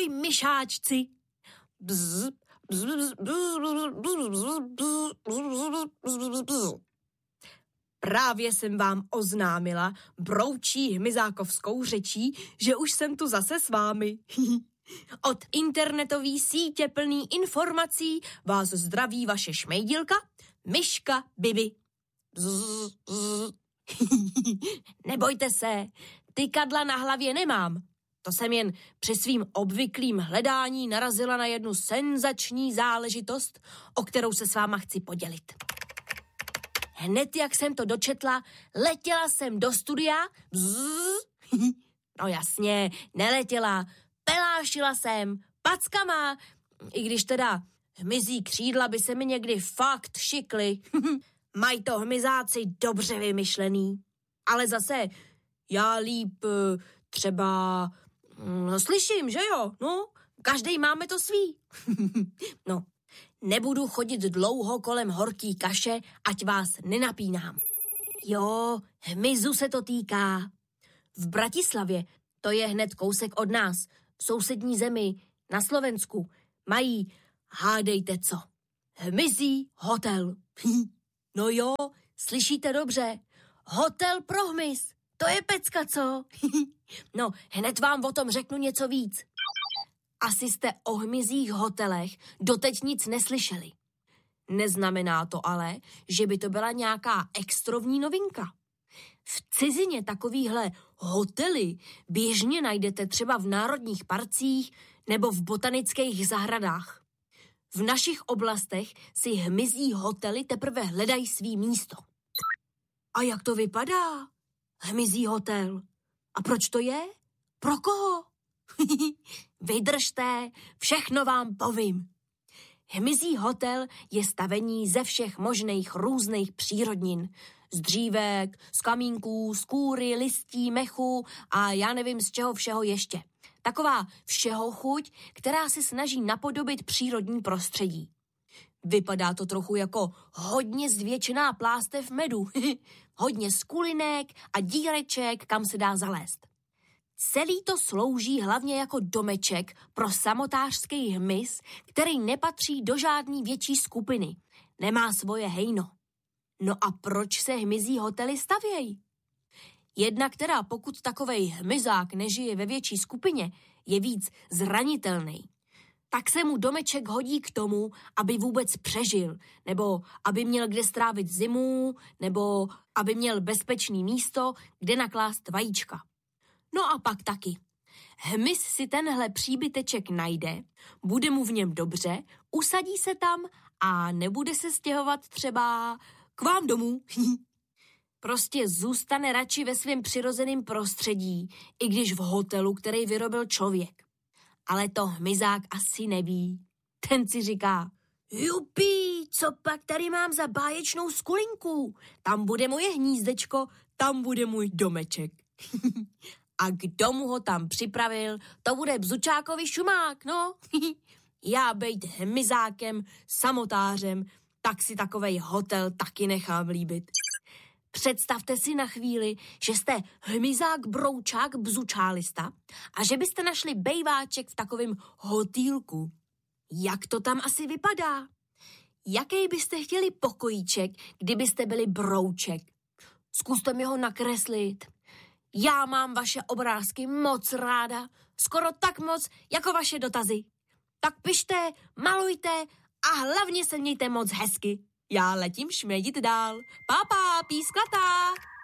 Ahoj, myšáčci. Právě jsem vám oznámila broučí hmyzákovskou řečí, že už jsem tu zase s vámi. Od internetové sítě plný informací vás zdraví vaše šmejdilka, myška Bibi. Nebojte se, tykadla na hlavě nemám. To jsem jen při svým obvyklým hledání narazila na jednu senzační záležitost, o kterou se s váma chci podělit. Hned jak jsem to dočetla, letěla jsem do studia. No jasně, neletěla, pelášila jsem packama, i když teda hmyzí křídla by se mi někdy fakt šikly. Mají to hmyzáci dobře vymyšlený. Ale zase já líp třeba slyším, že jo? No, každej máme to svý. No, nebudu chodit dlouho kolem horký kaše, ať vás nenapínám. Jo, hmyzu se to týká. V Bratislavě, to je hned kousek od nás, v sousední zemi, na Slovensku, mají, hádejte co, hmyzí hotel. No jo, slyšíte dobře, hotel pro hmyz, to je pecka, co? No, hned vám o tom řeknu něco víc. Asi jste o hmyzích hotelech doteď nic neslyšeli. Neznamená to ale, že by to byla nějaká extrovní novinka. V cizině takovýhle hotely běžně najdete třeba v národních parcích nebo v botanických zahradách. V našich oblastech si hmyzí hotely teprve hledají svý místo. A jak to vypadá? Hmyzí hotel. A proč to je? Pro koho? Vydržte, všechno vám povím. Hmyzí hotel je stavení ze všech možných různých přírodnin. Z dřívek, z kamínků, z kůry, listí, mechu a já nevím z čeho všeho ještě. Taková všeho chuť, která se snaží napodobit přírodní prostředí. Vypadá to trochu jako hodně zvětšená plástev medu. Hodně skulinek a díreček, kam se dá zalézt. Celý to slouží hlavně jako domeček pro samotářský hmyz, který nepatří do žádný větší skupiny. Nemá svoje hejno. No a proč se hmyzí hotely stavějí? Jednak teda pokud takovej hmyzák nežije ve větší skupině, je víc zranitelný. Tak se mu domeček hodí k tomu, aby vůbec přežil, nebo aby měl kde strávit zimu, nebo aby měl bezpečný místo, kde naklást vajíčka. No a pak taky. Hmyz si tenhle příbyteček najde, bude mu v něm dobře, usadí se tam a nebude se stěhovat třeba k vám domů. Prostě zůstane radši ve svém přirozeném prostředí, i když v hotelu, který vyrobil člověk. Ale to hmyzák asi neví. Ten si říká, jupí, co pak tady mám za báječnou skulinku? Tam bude moje hnízdečko, tam bude můj domeček. A kdo mu ho tam připravil, to bude Bzučákovi šumák, no. Já bejt hmyzákem, samotářem, tak si takovej hotel taky nechám líbit. Představte si na chvíli, že jste hmyzák, broučák, bzučálista a že byste našli bejváček v takovém hotýlku. Jak to tam asi vypadá? Jaký byste chtěli pokojíček, kdybyste byli brouček? Zkuste mi ho nakreslit. Já mám vaše obrázky moc ráda, skoro tak moc jako vaše dotazy. Tak pište, malujte a hlavně se mějte moc hezky. Já letím šmědit dál. Papa, písklatá.